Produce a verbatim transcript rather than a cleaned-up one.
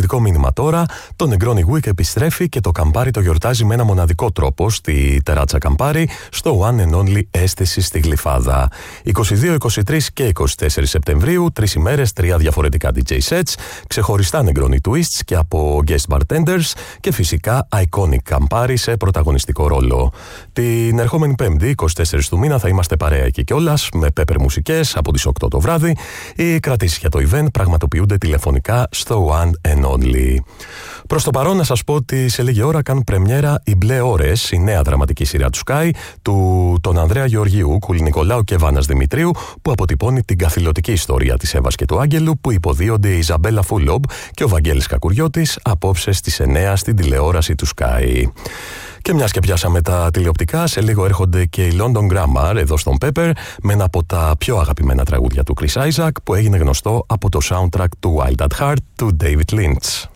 πολιτικό μήνυμα τώρα. Το Negroni Week επιστρέφει και το Campari το γιορτάζει με ένα μοναδικό τρόπο στη τεράτσα Campari, στο One and Only Αίσθηση στη Γλυφάδα. είκοσι δύο, είκοσι τρία και είκοσι τέσσερα Σεπτεμβρίου, τρεις ημέρες, τρία διαφορετικά ντι τζέι sets, ξεχωριστά Negroni Twists και από guest bartenders και φυσικά iconic Campari σε πρωταγωνιστικό ρόλο. Την ερχόμενη Πέμπτη, είκοσι τέσσερα του μήνα, θα είμαστε παρέα εκεί κιόλας με pepper μουσικές από τις οκτώ το βράδυ. Οι κρατήσεις για το event πραγματοποιούνται τηλεφωνικά στο One and Only. Προς το παρόν να σας πω ότι σε λίγη ώρα κάνουν πρεμιέρα οι Μπλε Ώρες, η νέα δραματική σειρά του Sky, του τον Ανδρέα Γεωργίου, Κουλ Νικολάου και Βάνας Δημητρίου, που αποτυπώνει την καθηλωτική ιστορία της Εύας και του Άγγελου, που υποδίονται η Ιζαμπέλα Φούλομπ και ο Βαγγέλης Κακουριώτης απόψε στις εννιά στην τηλεόραση του Sky. Και μιας και πιάσαμε τα τηλεοπτικά, σε λίγο έρχονται και οι London Grammar εδώ στον Pepper με ένα από τα πιο αγαπημένα τραγούδια του Chris Isaak, που έγινε γνωστό από το soundtrack του Wild at Heart του David Lynch.